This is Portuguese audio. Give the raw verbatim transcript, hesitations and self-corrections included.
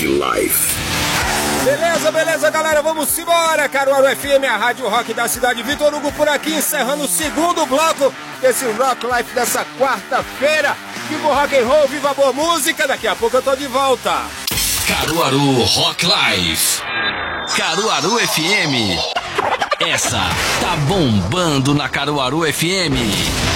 Rock Life. Beleza, beleza, galera, vamos embora. Caruaru F M, a rádio rock da cidade. Vitor Hugo por aqui, encerrando o segundo bloco desse Rock Life dessa quarta-feira. Viva o rock and roll, viva a boa música. Daqui a pouco eu tô de volta. Caruaru Rock Life. Caruaru F M. Essa tá bombando na Caruaru F M.